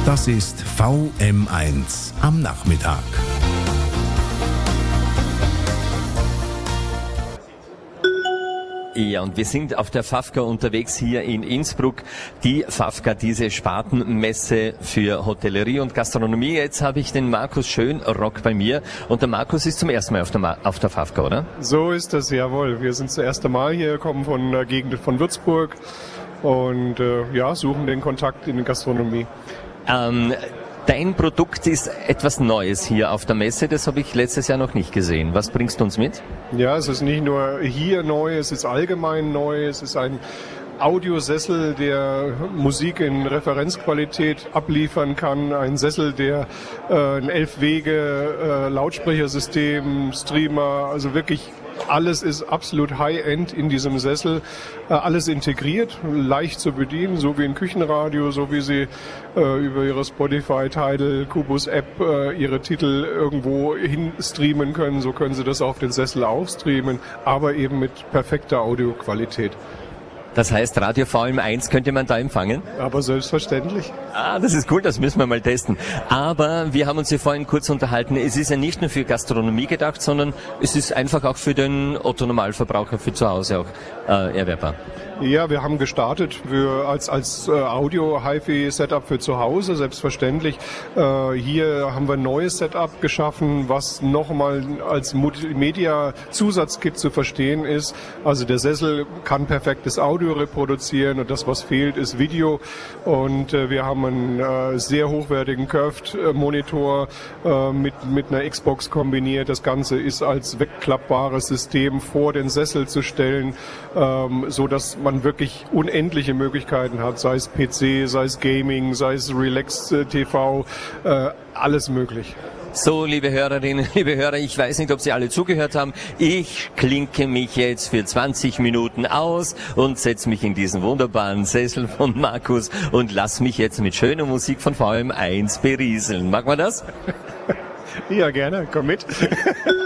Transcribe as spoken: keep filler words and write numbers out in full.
Das ist V M eins am Nachmittag. Ja, und wir sind auf der FAFCA unterwegs hier in Innsbruck. Die FAFCA, diese Spartenmesse für Hotellerie und Gastronomie. Jetzt habe ich den Markus Schönrock bei mir. Und der Markus ist zum ersten Mal auf der, Ma- auf der FAFCA, oder? So ist das, jawohl. Wir sind das erste Mal hier, kommen von der Gegend von Würzburg und äh, ja, suchen den Kontakt in die Gastronomie. Ähm, dein Produkt ist etwas Neues hier auf der Messe. Das habe ich letztes Jahr noch nicht gesehen. Was bringst du uns mit? Ja, es ist nicht nur hier neu, es ist allgemein neu. Es ist ein Audiosessel, der Musik in Referenzqualität abliefern kann. Ein Sessel, der äh, ein Elf-Wege-Lautsprechersystem, Streamer, also wirklich alles ist absolut High-End in diesem Sessel. Äh, alles integriert, leicht zu bedienen, so wie ein Küchenradio, so wie Sie äh, über Ihre Spotify, Tidal, Kubus-App äh, Ihre Titel irgendwo hin streamen können. So können Sie das auf den Sessel auch streamen, aber eben mit perfekter Audioqualität. Das heißt, Radio V M eins könnte man da empfangen? Aber selbstverständlich. Ah, das ist cool, das müssen wir mal testen. Aber wir haben uns hier vorhin kurz unterhalten, es ist ja nicht nur für Gastronomie gedacht, sondern es ist einfach auch für den Otto-Normalverbraucher, für zu Hause auch äh, erwerbbar. Ja, wir haben gestartet für, als, als äh, Audio-Hi-Fi-Setup für zu Hause, selbstverständlich. Äh, hier haben wir ein neues Setup geschaffen, was nochmal als Multimedia-Zusatzkit zu verstehen ist. Also der Sessel kann perfektes Audio reproduzieren und das, was fehlt, ist Video. Und äh, wir haben einen äh, sehr hochwertigen Curved-Monitor äh, mit, mit einer Xbox kombiniert. Das Ganze ist als wegklappbares System vor den Sessel zu stellen, ähm, so dass man wirklich unendliche Möglichkeiten hat, sei es P C, sei es Gaming, sei es Relax-T V, äh, alles möglich. So, liebe Hörerinnen, liebe Hörer, ich weiß nicht, ob Sie alle zugehört haben. Ich klinke mich jetzt für zwanzig Minuten aus und setze mich in diesen wunderbaren Sessel von Markus und lass mich jetzt mit schöner Musik von V M eins berieseln. Mag man das? Ja, gerne. Komm mit.